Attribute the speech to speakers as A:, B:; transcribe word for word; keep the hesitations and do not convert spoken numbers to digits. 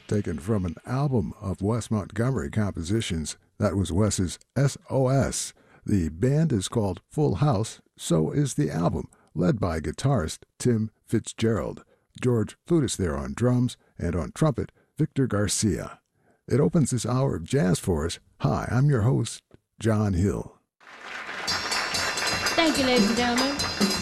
A: taken from an album of Wes Montgomery compositions. That was Wes's S O S. The band is called Full House, so is the album, led by guitarist Tim Fitzgerald. George Flutis there on drums, and on trumpet, Victor Garcia. It opens this hour of jazz for us. Hi, I'm your host, John Hill.
B: Thank you, ladies and gentlemen.